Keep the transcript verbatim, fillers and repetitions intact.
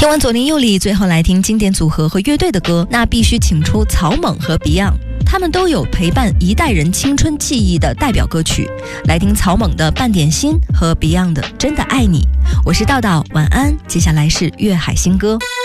听完左邻右里，最后来听经典组合和乐队的歌，那必须请出草蜢和 Beyond， 他们都有陪伴一代人青春记忆的代表歌曲。来听草蜢的《半点心》和 Beyond 的《真的爱你》。我是道道，晚安。接下来是粤海新歌。